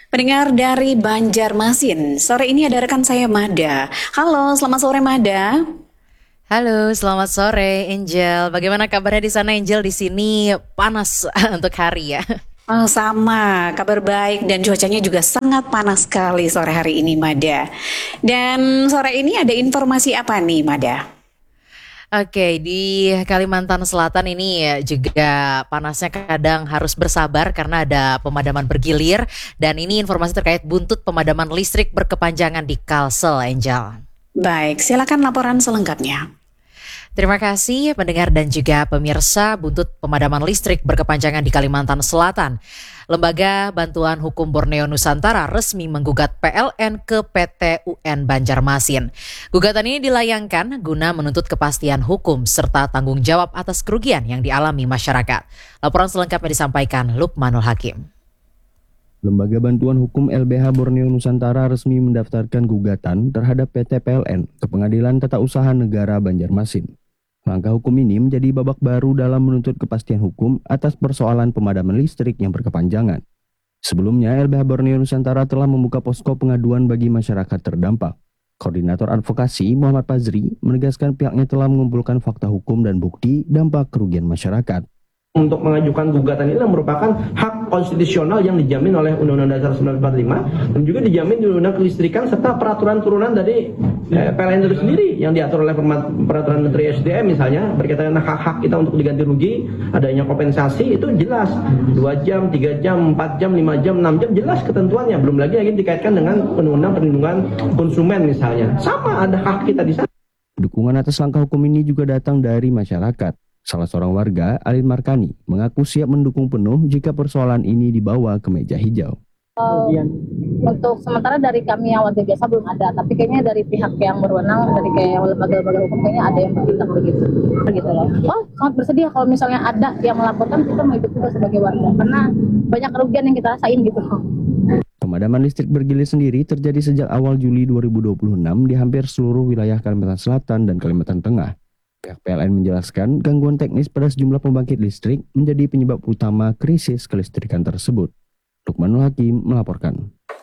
Pendengar dari Banjarmasin, sore ini ada rekan saya Mada. Halo, selamat sore Mada. Halo, selamat sore Angel. Bagaimana kabarnya di sana Angel? Di sini panas untuk hari ya. Oh, sama, kabar baik dan cuacanya juga sangat panas sekali sore hari ini Mada. Dan sore ini ada informasi apa nih Mada? Oke, di Kalimantan Selatan ini juga panasnya kadang harus bersabar karena ada pemadaman bergilir. Dan ini informasi terkait buntut pemadaman listrik berkepanjangan di Kalsel, Angel. Baik, silakan laporan selengkapnya. Terima kasih pendengar dan juga pemirsa. Buntut pemadaman listrik berkepanjangan di Kalimantan Selatan. Lembaga Bantuan Hukum Borneo Nusantara resmi menggugat PLN ke PT UN Banjarmasin. Gugatan ini dilayangkan guna menuntut kepastian hukum serta tanggung jawab atas kerugian yang dialami masyarakat. Laporan selengkapnya disampaikan Lukmanul Hakim. Lembaga Bantuan Hukum LBH Borneo Nusantara resmi mendaftarkan gugatan terhadap PT PLN ke Pengadilan Tata Usaha Negara Banjarmasin. Langkah hukum ini menjadi babak baru dalam menuntut kepastian hukum atas persoalan pemadaman listrik yang berkepanjangan. Sebelumnya, LBH Borneo Nusantara telah membuka posko pengaduan bagi masyarakat terdampak. Koordinator Advokasi Muhammad Fazri menegaskan pihaknya telah mengumpulkan fakta hukum dan bukti dampak kerugian masyarakat. Untuk mengajukan gugatan ini merupakan hak konstitusional yang dijamin oleh Undang-Undang Dasar 1945 dan juga dijamin di Undang-Undang Kelistrikan serta peraturan turunan dari PLN itu sendiri yang diatur oleh peraturan Menteri SDM misalnya berkaitan dengan hak-hak kita untuk diganti rugi, adanya kompensasi itu jelas 2 jam, 3 jam, 4 jam, 5 jam, 6 jam jelas ketentuannya, belum lagi dikaitkan dengan Undang-Undang Perlindungan Konsumen misalnya. Sama ada hak kita di sana. Dukungan atas langkah hukum ini juga datang dari masyarakat. Salah seorang warga, Alin Markani, mengaku siap mendukung penuh jika persoalan ini dibawa ke meja hijau. Untuk sementara dari kami yang warga biasa belum ada, tapi kayaknya dari pihak yang berwenang, dari kayak lembaga-lembaga hukum kayaknya ada yang bertindak begitu loh. Oh, sangat bersedia kalau misalnya ada yang melaporkan, kita mau ikut juga sebagai warga, karena banyak kerugian yang kita rasain gitu. Pemadaman listrik bergilir sendiri terjadi sejak awal Juli 2026 di hampir seluruh wilayah Kalimantan Selatan dan Kalimantan Tengah. Pihak PLN menjelaskan gangguan teknis pada sejumlah pembangkit listrik menjadi penyebab utama krisis kelistrikan tersebut. Lukmanul Hakim melaporkan.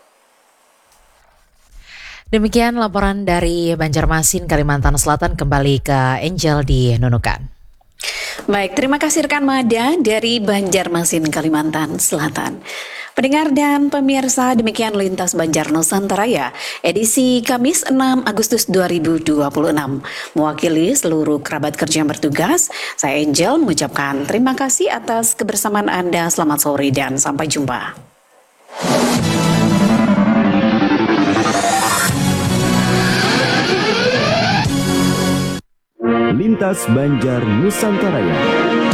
Demikian laporan dari Banjarmasin, Kalimantan Selatan. Kembali ke Angel di Nunukan. Baik, terima kasih rekan Mada dari Banjarmasin, Kalimantan Selatan. Pendengar dan pemirsa, demikian Lintas Banjar Nusantara ya, edisi Kamis 6 Agustus 2026. Mewakili seluruh kerabat kerja yang bertugas, saya Angel mengucapkan terima kasih atas kebersamaan Anda. Selamat sore dan sampai jumpa. Lintas Banjar Nusantara.